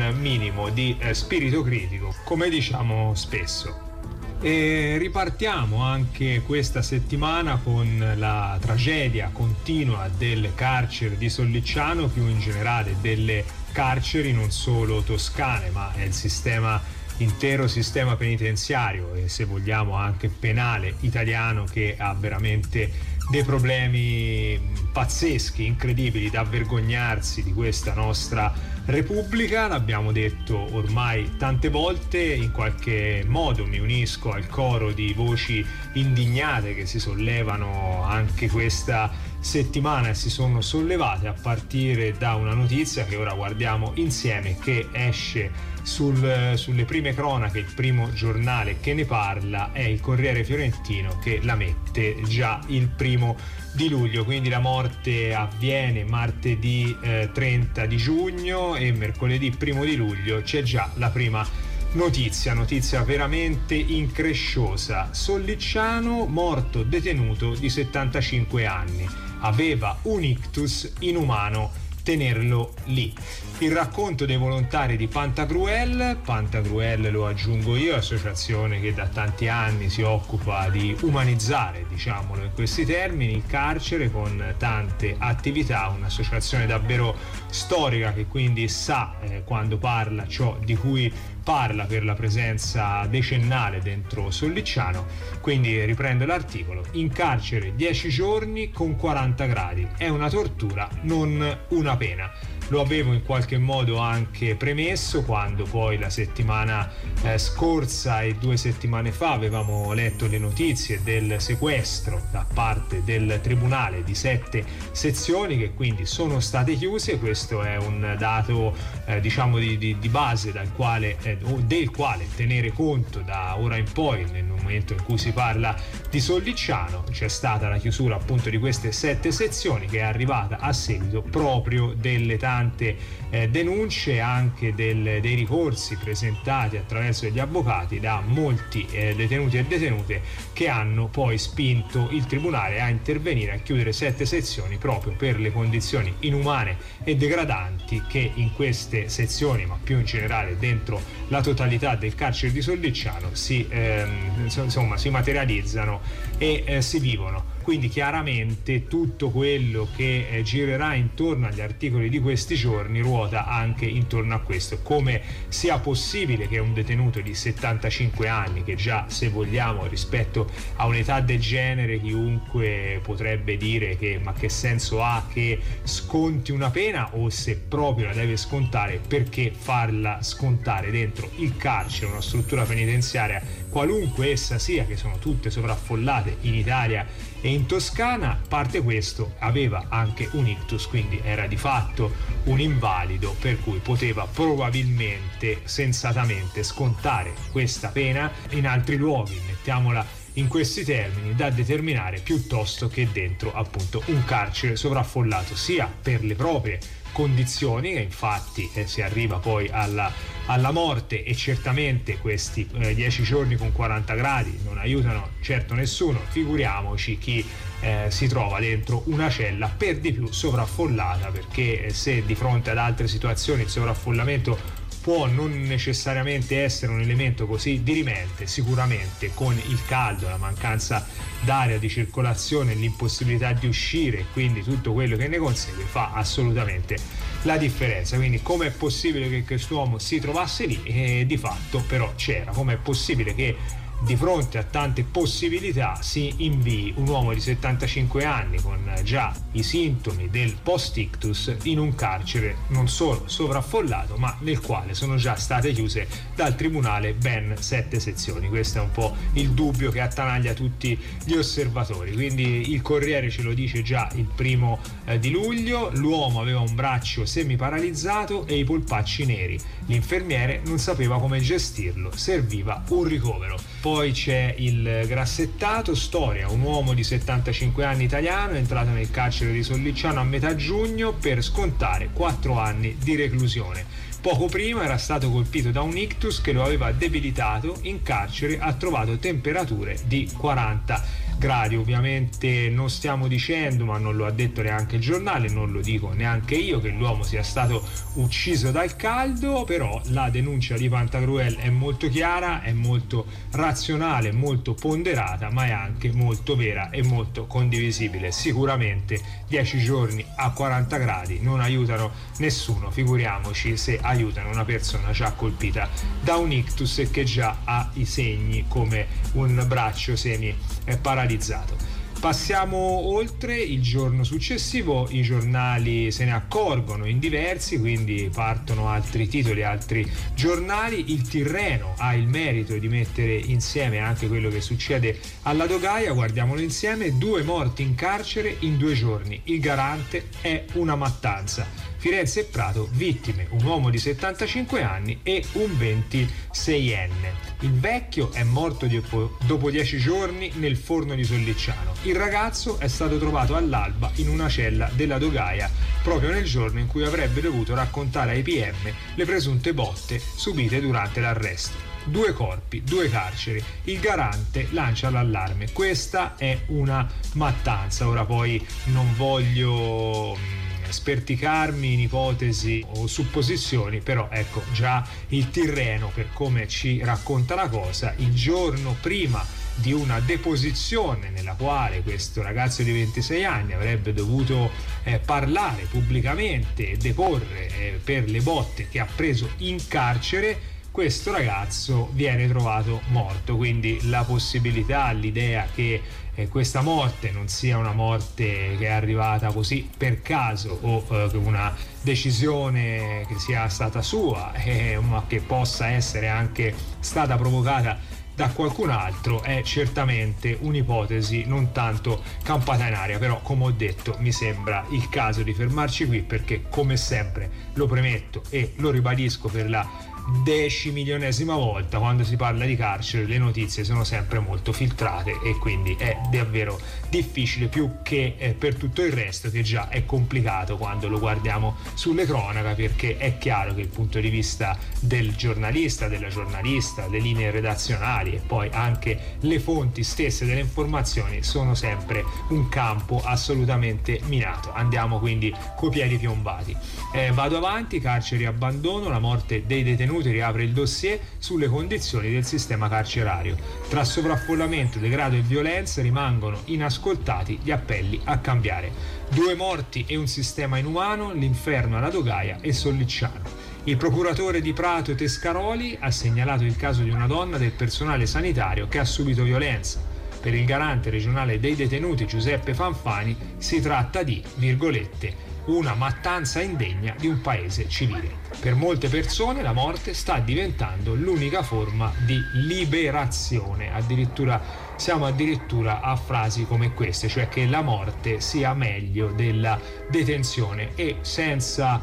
minimo di spirito critico, come diciamo spesso. E ripartiamo anche questa settimana con la tragedia continua del carcere di Sollicciano, più in generale delle carceri non solo toscane, ma è il intero sistema penitenziario e, se vogliamo, anche penale italiano, che ha veramente dei problemi pazzeschi, incredibili, da vergognarsi di questa nostra Repubblica. L'abbiamo detto ormai tante volte, in qualche modo mi unisco al coro di voci indignate che si sollevano anche questa settimana e si sono sollevate a partire da una notizia che ora guardiamo insieme, che esce sulle prime cronache. Il primo giornale che ne parla è il Corriere Fiorentino, che la mette già il 1 luglio, quindi la morte avviene martedì 30 di giugno e mercoledì 1 luglio c'è già la prima notizia veramente incresciosa. Sollicciano, morto detenuto di 75 anni, aveva un ictus inumano tenerlo lì. Il racconto dei volontari di Pantagruel, lo aggiungo io, associazione che da tanti anni si occupa di umanizzare, diciamolo in questi termini, il carcere con tante attività, un'associazione davvero storica che quindi sa quando parla ciò di cui parla, per la presenza decennale dentro Sollicciano. Quindi riprendo l'articolo: in carcere 10 giorni con 40 gradi, è una tortura, non una pena. Lo avevo in qualche modo anche premesso quando poi la settimana scorsa e 2 settimane fa avevamo letto le notizie del sequestro da parte del tribunale di 7 sezioni che quindi sono state chiuse. Questo è un dato diciamo di base del quale tenere conto da ora in poi, nel momento in cui si parla di Sollicciano. C'è stata la chiusura appunto di queste 7 sezioni, che è arrivata a seguito proprio delle tante denunce, anche dei ricorsi presentati attraverso gli avvocati da molti detenuti e detenute, che hanno poi spinto il tribunale a intervenire, a chiudere 7 sezioni proprio per le condizioni inumane e degradanti che in queste sezioni, ma più in generale dentro la totalità del carcere di Sollicciano, si materializzano e si vivono. Quindi chiaramente tutto quello che girerà intorno agli articoli di questi giorni ruota anche intorno a questo: come sia possibile che un detenuto di 75 anni, che già, se vogliamo, rispetto a un'età del genere chiunque potrebbe dire che ma che senso ha che sconti una pena, o se proprio la deve scontare, perché farla scontare dentro il carcere, una struttura penitenziaria qualunque essa sia, che sono tutte sovraffollate in Italia e in Toscana. A parte questo, aveva anche un ictus, quindi era di fatto un invalido, per cui poteva probabilmente, sensatamente, scontare questa pena in altri luoghi, mettiamola in questi termini, da determinare, piuttosto che dentro appunto un carcere sovraffollato, sia per le proprie condizioni, e infatti si arriva poi alla morte, e certamente questi 10 giorni con 40 gradi non aiutano certo nessuno, figuriamoci chi si trova dentro una cella per di più sovraffollata, perché se di fronte ad altre situazioni il sovraffollamento può non necessariamente essere un elemento così dirimente, sicuramente con il caldo, la mancanza d'aria, di circolazione, l'impossibilità di uscire, quindi tutto quello che ne consegue, fa assolutamente la differenza. Quindi com'è possibile che quest'uomo si trovasse lì? E di fatto però c'era. Com'è possibile che di fronte a tante possibilità si invii un uomo di 75 anni con già i sintomi del post-ictus in un carcere non solo sovraffollato, ma nel quale sono già state chiuse dal tribunale ben 7 sezioni? Questo è un po' il dubbio che attanaglia tutti gli osservatori. Quindi il Corriere ce lo dice già il 1 luglio: l'uomo aveva un braccio semiparalizzato e i polpacci neri, l'infermiere non sapeva come gestirlo, serviva un ricovero. Poi c'è il grassettato: storia, un uomo di 75 anni italiano è entrato nel carcere di Sollicciano a metà giugno per scontare 4 anni di reclusione. Poco prima era stato colpito da un ictus che lo aveva debilitato. In carcere ha trovato temperature di 40 gradi. Ovviamente non stiamo dicendo, ma non lo ha detto neanche il giornale, non lo dico neanche io, che l'uomo sia stato ucciso dal caldo, però la denuncia di Pantagruel è molto chiara, è molto razionale, molto ponderata, ma è anche molto vera e molto condivisibile. Sicuramente 10 giorni a 40 gradi non aiutano nessuno, figuriamoci se aiutano una persona già colpita da un ictus e che già ha i segni come un braccio semi paralizzato. Passiamo oltre. Il giorno successivo i giornali se ne accorgono in diversi, quindi partono altri titoli, altri giornali. Il Tirreno ha il merito di mettere insieme anche quello che succede alla Dogaia, guardiamolo insieme: 2 morti in carcere in 2 giorni, il garante è una mattanza. Firenze e Prato, vittime, un uomo di 75 anni e un 26enne. Il vecchio è morto dopo 10 giorni nel forno di Sollicciano. Il ragazzo è stato trovato all'alba in una cella della Dogaia, proprio nel giorno in cui avrebbe dovuto raccontare ai PM le presunte botte subite durante l'arresto. 2 corpi, 2 carceri, il garante lancia l'allarme. Questa è una mattanza. Ora poi non voglio sperticarmi in ipotesi o supposizioni, però ecco, già il Tirreno, per come ci racconta la cosa, il giorno prima di una deposizione nella quale questo ragazzo di 26 anni avrebbe dovuto parlare pubblicamente e deporre per le botte che ha preso in carcere, questo ragazzo viene trovato morto. Quindi la possibilità, l'idea che questa morte non sia una morte che è arrivata così per caso o una decisione che sia stata sua, ma che possa essere anche stata provocata da qualcun altro, è certamente un'ipotesi non tanto campata in aria. Però, come ho detto, mi sembra il caso di fermarci qui, perché come sempre lo premetto e lo ribadisco per la 10.000ª volta: quando si parla di carcere le notizie sono sempre molto filtrate e quindi è davvero difficile, più che per tutto il resto, che già è complicato quando lo guardiamo sulle cronache, perché è chiaro che il punto di vista del giornalista, della giornalista, le linee redazionali e poi anche le fonti stesse delle informazioni sono sempre un campo assolutamente minato. Andiamo quindi coi piedi piombati. Vado avanti. Carceri abbandono, la morte dei detenuti riapre il dossier sulle condizioni del sistema carcerario. Tra sovraffollamento, degrado e violenza rimangono inascoltati gli appelli a cambiare. 2 morti e un sistema inumano, l'inferno alla Dogaia e Sollicciano. Il procuratore di Prato Tescaroli ha segnalato il caso di una donna del personale sanitario che ha subito violenza. Per il garante regionale dei detenuti Giuseppe Fanfani si tratta di, virgolette, una mattanza indegna di un paese civile. Per molte persone la morte sta diventando l'unica forma di liberazione. Siamo addirittura a frasi come queste, cioè che la morte sia meglio della detenzione. E senza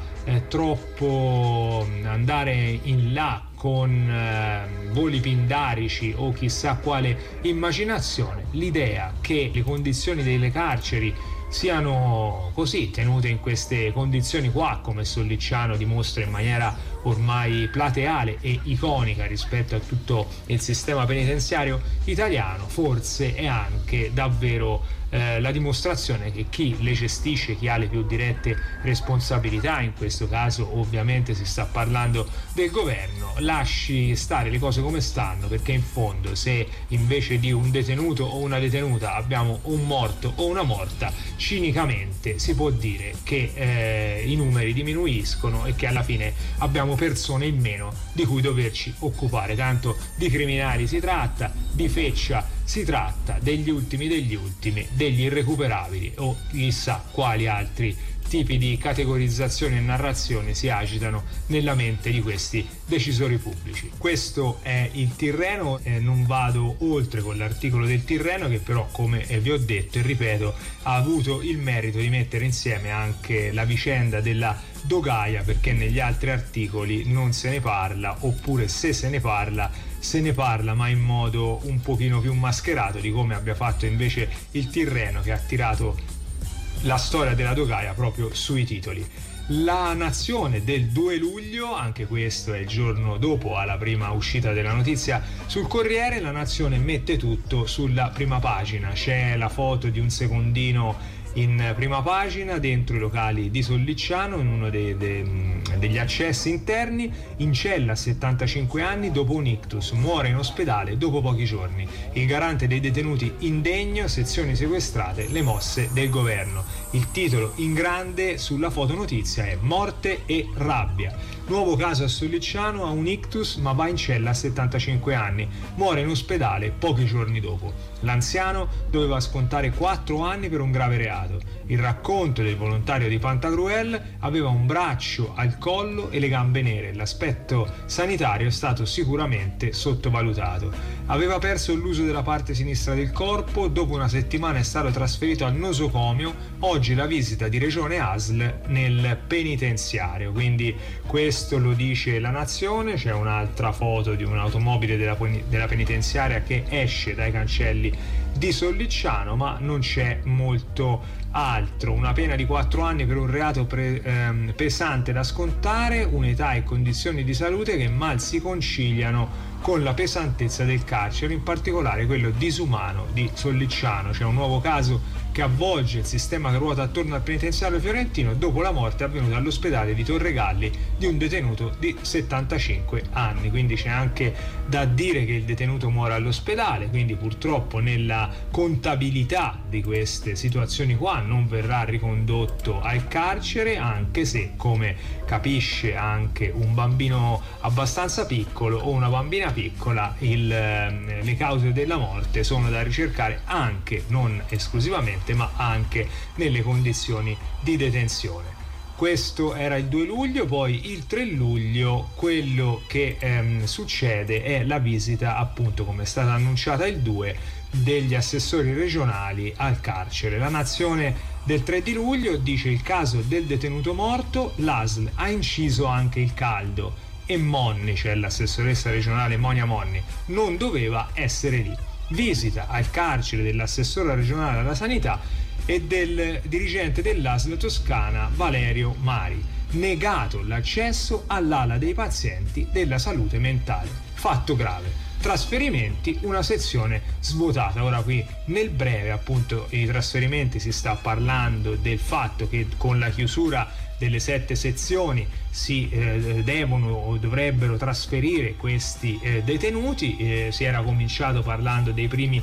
troppo andare in là con voli pindarici o chissà quale immaginazione, l'idea che le condizioni delle carceri siano così, tenute in queste condizioni qua, come Sollicciano dimostra in maniera ormai plateale e iconica rispetto a tutto il sistema penitenziario italiano, forse è anche davvero la dimostrazione che chi le gestisce, chi ha le più dirette responsabilità, in questo caso ovviamente si sta parlando del governo, lasci stare le cose come stanno, perché in fondo se invece di un detenuto o una detenuta abbiamo un morto o una morta, cinicamente si può dire che i numeri diminuiscono e che alla fine abbiamo persone in meno di cui doverci occupare. Tanto di criminali si tratta, di feccia si tratta, degli ultimi, degli irrecuperabili o chissà quali altri tipi di categorizzazione e narrazione si agitano nella mente di questi decisori pubblici. Questo è il Tirreno, non vado oltre con l'articolo del Tirreno, che però, come vi ho detto e ripeto, ha avuto il merito di mettere insieme anche la vicenda della Dogaia, perché negli altri articoli non se ne parla, oppure se ne parla ma in modo un pochino più mascherato di come abbia fatto invece il Tirreno, che ha tirato la storia della Dogaia proprio sui titoli. La Nazione del 2 luglio, anche questo è il giorno dopo alla prima uscita della notizia sul Corriere, La Nazione mette tutto sulla prima pagina. C'è la foto di un secondino in prima pagina dentro i locali di Sollicciano, in uno degli accessi interni, in cella a 75 anni dopo un ictus, muore in ospedale dopo pochi giorni. Il garante dei detenuti indegno, sezioni sequestrate, le mosse del governo. Il titolo in grande sulla fotonotizia è Morte e rabbia. Nuovo caso a Sollicciano, ha un ictus ma va in cella a 75 anni, muore in ospedale pochi giorni dopo. L'anziano doveva scontare 4 anni per un grave reato. Il racconto del volontario di Pantagruel: aveva un braccio al collo e le gambe nere. L'aspetto sanitario è stato sicuramente sottovalutato. Aveva perso l'uso della parte sinistra del corpo, dopo una settimana è stato trasferito al nosocomio, oggi la visita di Regione ASL nel penitenziario. Quindi questo lo dice La Nazione. C'è un'altra foto di un'automobile della penitenziaria che esce dai cancelli di Sollicciano, ma non c'è molto altro. Una pena di 4 anni per un reato pesante da scontare, un'età e condizioni di salute che mal si conciliano con la pesantezza del carcere, in particolare quello disumano di Sollicciano. C'è un nuovo caso che avvolge il sistema che ruota attorno al penitenziario fiorentino dopo la morte avvenuta all'ospedale di Torregalli di un detenuto di 75 anni. Quindi c'è anche da dire che il detenuto muore all'ospedale, quindi purtroppo nella contabilità di queste situazioni qua non verrà ricondotto al carcere, anche se, come capisce anche un bambino abbastanza piccolo o una bambina piccola, le cause della morte sono da ricercare anche, non esclusivamente, ma anche nelle condizioni di detenzione. Questo era il 2 luglio, poi il 3 luglio quello che succede è la visita, appunto, come è stata annunciata il 2, degli assessori regionali al carcere. La Nazione del 3 di luglio dice: il caso del detenuto morto, l'ASL ha inciso anche il caldo e Monni, cioè l'assessoressa regionale Monia Monni, non doveva essere lì. Visita al carcere dell'assessora regionale alla sanità e del dirigente dell'ASL Toscana Valerio Mari. Negato l'accesso all'ala dei pazienti della salute mentale. Fatto grave. Trasferimenti, una sezione svuotata. Ora qui nel breve, appunto, i trasferimenti, si sta parlando del fatto che con la chiusura delle 7 sezioni si devono o dovrebbero trasferire questi detenuti. Si era cominciato parlando dei primi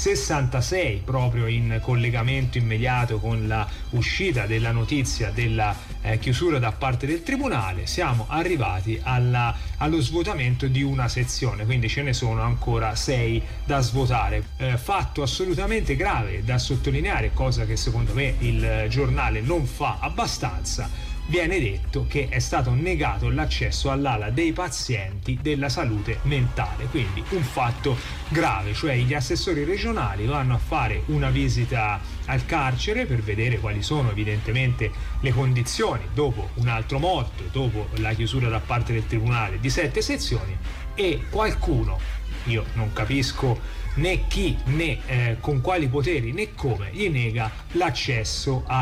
66 proprio in collegamento immediato con la uscita della notizia della chiusura da parte del tribunale. Siamo arrivati allo svuotamento di una sezione, quindi ce ne sono ancora 6 da svuotare. Fatto assolutamente grave da sottolineare, cosa che secondo me il giornale non fa abbastanza. Viene detto che è stato negato l'accesso all'ala dei pazienti della salute mentale, quindi un fatto grave, cioè gli assessori regionali vanno a fare una visita al carcere per vedere quali sono evidentemente le condizioni dopo un altro morto, dopo la chiusura da parte del tribunale di 7 sezioni, e qualcuno, io non capisco né chi né con quali poteri né come, gli nega l'accesso a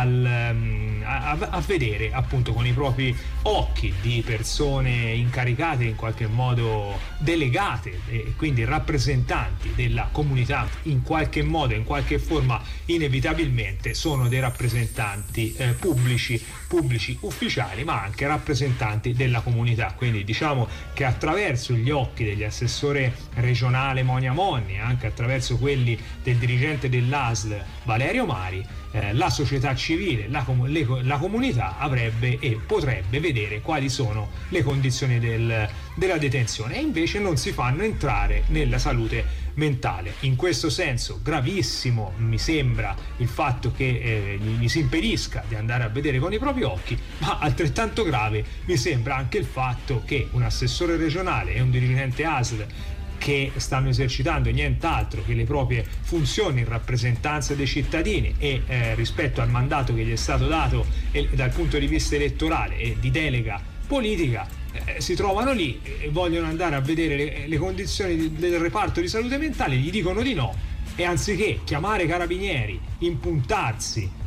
vedere, appunto, con i propri occhi, di persone incaricate, in qualche modo delegate e quindi rappresentanti della comunità, in qualche modo, in qualche forma, inevitabilmente sono dei rappresentanti pubblici ufficiali, ma anche rappresentanti della comunità. Quindi diciamo che attraverso gli occhi degli assessore regionale Monia Monni, anche attraverso quelli del dirigente dell'ASL Valerio Mari, la società civile, la comunità avrebbe e potrebbe vedere quali sono le condizioni della detenzione, e invece non si fanno entrare nella salute mentale. In questo senso gravissimo mi sembra il fatto che gli si impedisca di andare a vedere con i propri occhi, ma altrettanto grave mi sembra anche il fatto che un assessore regionale e un dirigente ASL, che stanno esercitando nient'altro che le proprie funzioni in rappresentanza dei cittadini e rispetto al mandato che gli è stato dato dal punto di vista elettorale e di delega politica, si trovano lì e vogliono andare a vedere le condizioni del reparto di salute mentale, gli dicono di no, e anziché chiamare carabinieri, impuntarsi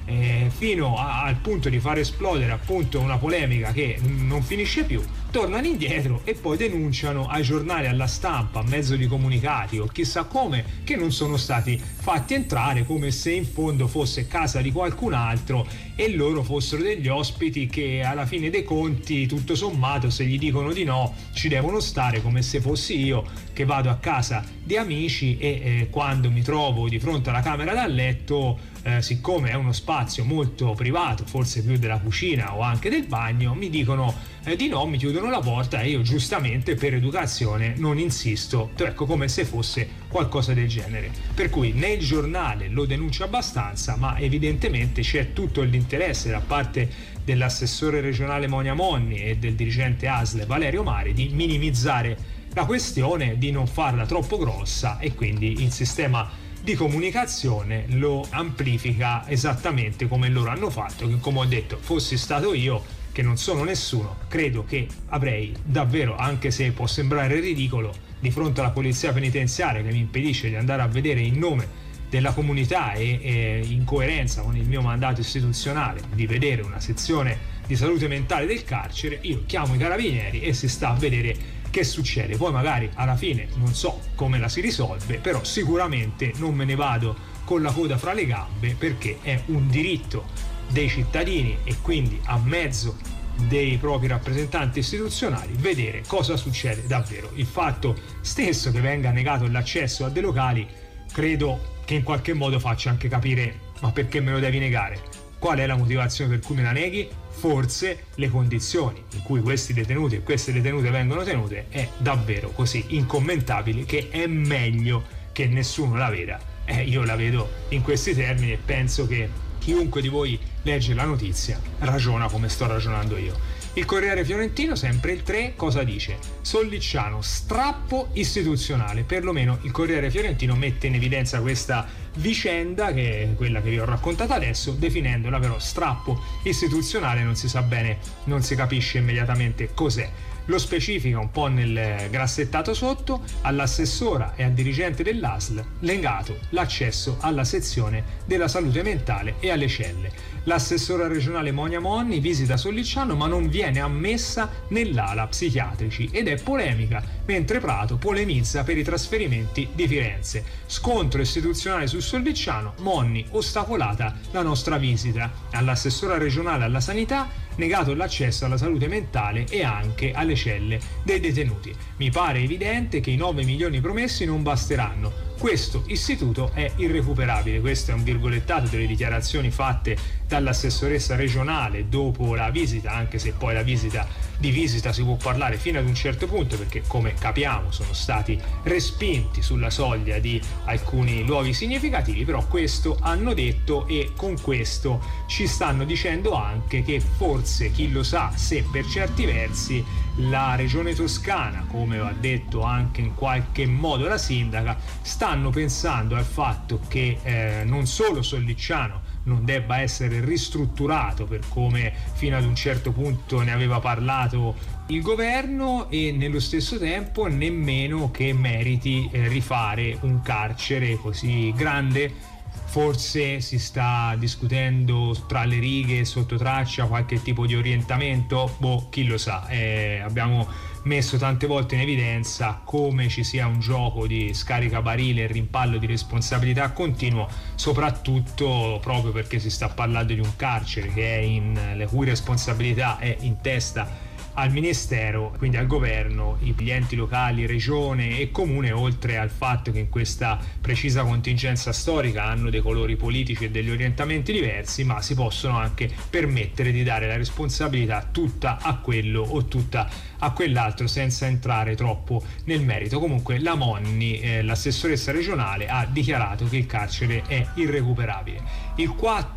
fino al punto di far esplodere appunto una polemica che non finisce più, tornano indietro e poi denunciano ai giornali, alla stampa, a mezzo di comunicati o chissà come, che non sono stati fatti entrare, come se in fondo fosse casa di qualcun altro e loro fossero degli ospiti che alla fine dei conti, tutto sommato, se gli dicono di no ci devono stare, come se fossi io che vado a casa di amici e quando mi trovo di fronte alla camera da letto, siccome è uno spazio molto privato, forse più della cucina o anche del bagno, mi dicono di no, mi chiudono la porta e io giustamente per educazione non insisto, ecco, come se fosse qualcosa del genere. Per cui né il giornale lo denuncia abbastanza, ma evidentemente c'è tutto l'interesse da parte dell'assessore regionale Monia Monni e del dirigente ASL Valerio Mari di minimizzare la questione, di non farla troppo grossa, e quindi il sistema di comunicazione lo amplifica esattamente come loro hanno fatto, che come ho detto, fossi stato io, che non sono nessuno, credo che avrei davvero, anche se può sembrare ridicolo, di fronte alla polizia penitenziaria che mi impedisce di andare a vedere in nome della comunità e in coerenza con il mio mandato istituzionale di vedere una sezione di salute mentale del carcere, io chiamo i carabinieri e si sta a vedere che succede. Poi magari alla fine non so come la si risolve, però sicuramente non me ne vado con la coda fra le gambe, perché è un diritto dei cittadini e quindi a mezzo dei propri rappresentanti istituzionali vedere cosa succede davvero. Il fatto stesso che venga negato l'accesso a dei locali credo che in qualche modo faccia anche capire: ma perché me lo devi negare? Qual è la motivazione per cui me la neghi? Forse le condizioni in cui questi detenuti e queste detenute vengono tenute è davvero così incommentabili che è meglio che nessuno la veda. Io la vedo in questi termini e penso che chiunque di voi legge la notizia ragiona come sto ragionando io. Il Corriere Fiorentino, sempre il 3, cosa dice? Sollicciano strappo istituzionale. Perlomeno il Corriere Fiorentino mette in evidenza questa vicenda, che è quella che vi ho raccontato adesso, definendola però strappo istituzionale. Non si sa bene, non si capisce immediatamente cos'è. Lo specifica un po' nel grassettato sotto: all'assessora e al dirigente dell'ASL negato l'accesso alla sezione della salute mentale e alle celle. L'assessora regionale Monia Monni visita Sollicciano ma non viene ammessa nell'ala psichiatrici ed è polemica, mentre Prato polemizza per i trasferimenti di Firenze. Scontro istituzionale su Sollicciano, Monni ostacolata la nostra visita. All'assessora regionale alla sanità negato l'accesso alla salute mentale e anche alle celle dei detenuti. Mi pare evidente che i 9 milioni promessi non basteranno. Questo istituto è irrecuperabile. Questo è un virgolettato delle dichiarazioni fatte dall'assessoressa regionale dopo la visita, anche se poi di visita si può parlare fino ad un certo punto, perché come capiamo sono stati respinti sulla soglia di alcuni luoghi significativi, però questo hanno detto, e con questo ci stanno dicendo anche che forse, chi lo sa, se per certi versi la regione Toscana, come ha detto anche in qualche modo la sindaca, stanno pensando al fatto che non solo Sollicciano non debba essere ristrutturato per come fino ad un certo punto ne aveva parlato il governo, e nello stesso tempo nemmeno che meriti rifare un carcere così grande. Forse si sta discutendo tra le righe, sotto traccia, qualche tipo di orientamento, chi lo sa. Abbiamo messo tante volte in evidenza come ci sia un gioco di scaricabarile e rimpallo di responsabilità continuo, soprattutto proprio perché si sta parlando di un carcere che è le cui responsabilità è in testa al Ministero, quindi al governo, gli enti locali, regione e comune, oltre al fatto che in questa precisa contingenza storica hanno dei colori politici e degli orientamenti diversi, ma si possono anche permettere di dare la responsabilità tutta a quello o tutta a quell'altro senza entrare troppo nel merito. Comunque la Monni, l'assessoressa regionale, ha dichiarato che il carcere è irrecuperabile. Il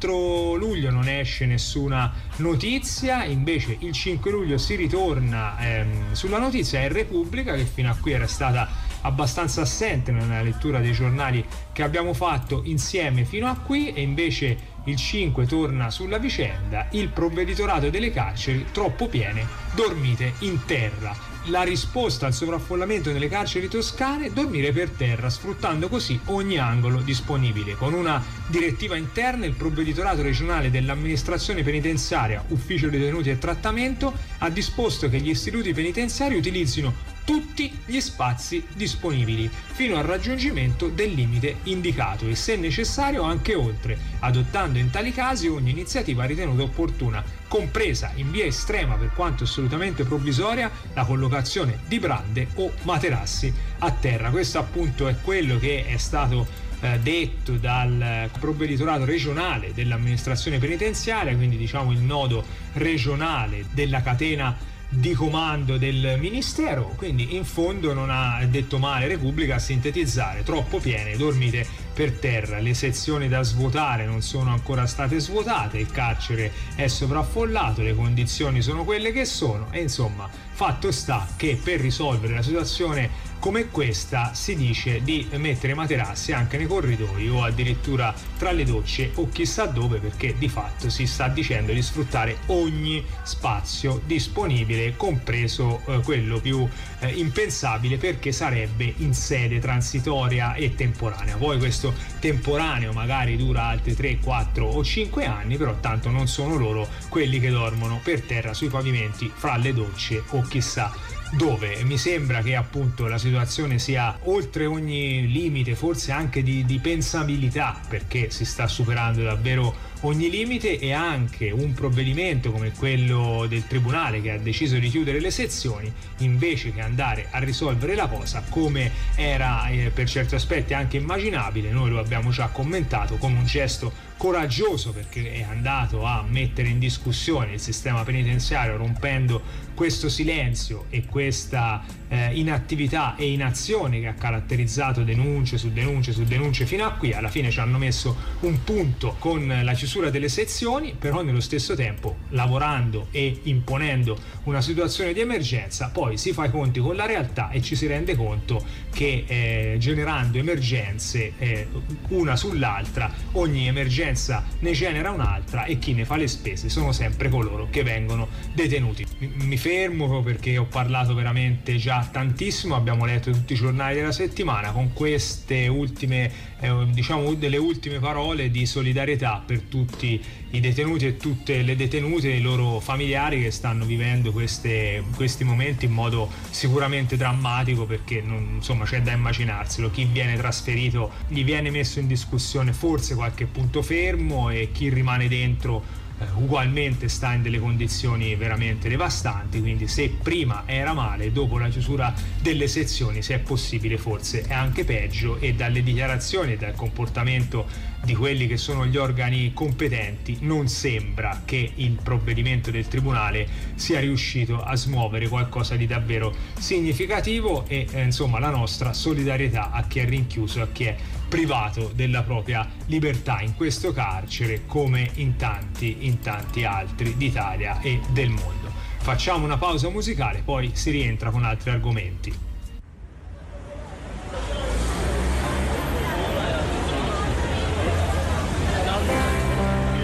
4 luglio non esce nessuna notizia, invece il 5 luglio si ritorna sulla notizia. È Repubblica, che fino a qui era stata abbastanza assente nella lettura dei giornali che abbiamo fatto insieme fino a qui, e invece il 5 torna sulla vicenda: il provveditorato delle carceri troppo piene, dormite in terra. la risposta al sovraffollamento nelle carceri toscane: dormire per terra, sfruttando così ogni angolo disponibile. Con una direttiva interna, il provveditorato regionale dell'amministrazione penitenziaria, ufficio detenuti e trattamento, ha disposto che gli istituti penitenziari utilizzino tutti gli spazi disponibili fino al raggiungimento del limite indicato e, se necessario, anche oltre, adottando in tali casi ogni iniziativa ritenuta opportuna, compresa in via estrema, per quanto assolutamente provvisoria, la collocazione di brande o materassi a terra. Questo appunto è quello che è stato detto dal provveditorato regionale dell'amministrazione penitenziaria, quindi diciamo il nodo regionale della catena di comando del ministero. Quindi in fondo non ha detto male Repubblica a sintetizzare: troppo piene, dormite per terra, le sezioni da svuotare non sono ancora state svuotate, il carcere è sovraffollato, le condizioni sono quelle che sono, e insomma fatto sta che per risolvere la situazione come questa si dice di mettere materassi anche nei corridoi o addirittura tra le docce o chissà dove, perché di fatto si sta dicendo di sfruttare ogni spazio disponibile, compreso quello più impensabile, perché sarebbe in sede transitoria e temporanea. Poi questo temporaneo magari dura altri 3, 4 o 5 anni, però tanto non sono loro quelli che dormono per terra sui pavimenti fra le docce o chissà dove. Mi sembra che appunto la situazione sia oltre ogni limite, forse anche di pensabilità, perché si sta superando davvero ogni limite, e anche un provvedimento come quello del tribunale che ha deciso di chiudere le sezioni invece che andare a risolvere la cosa, come era per certi aspetti anche immaginabile. Noi lo abbiamo già commentato come un gesto coraggioso, perché è andato a mettere in discussione il sistema penitenziario, rompendo questo silenzio e questa inattività e inazione che ha caratterizzato denunce su denunce su denunce fino a qui. Alla fine ci hanno messo un punto con la chiusura delle sezioni, però nello stesso tempo lavorando e imponendo una situazione di emergenza. Poi si fa i conti con la realtà e ci si rende conto che generando emergenze una sull'altra, ogni emergenza ne genera un'altra, e chi ne fa le spese sono sempre coloro che vengono detenuti. Mi fermo perché ho parlato veramente già tantissimo, abbiamo letto tutti i giornali della settimana con queste ultime diciamo delle ultime parole di solidarietà per tutti i detenuti e tutte le detenute e i loro familiari che stanno vivendo questi momenti in modo sicuramente drammatico, perché insomma c'è da immaginarselo: chi viene trasferito gli viene messo in discussione forse qualche punto fermo, e chi rimane dentro ugualmente sta in delle condizioni veramente devastanti. Quindi se prima era male, dopo la chiusura delle sezioni, se è possibile forse è anche peggio, e dalle dichiarazioni e dal comportamento di quelli che sono gli organi competenti non sembra che il provvedimento del tribunale sia riuscito a smuovere qualcosa di davvero significativo. E insomma la nostra solidarietà a chi è rinchiuso, a chi è privato della propria libertà in questo carcere, come in tanti altri d'Italia e del mondo. Facciamo una pausa musicale, poi si rientra con altri argomenti.